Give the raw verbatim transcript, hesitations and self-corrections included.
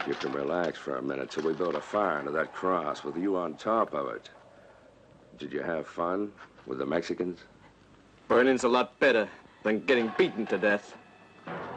You can relax for a minute till we build a fire under that cross with you on top of it. Did you have fun with the Mexicans? Burning's a lot better than getting beaten to death.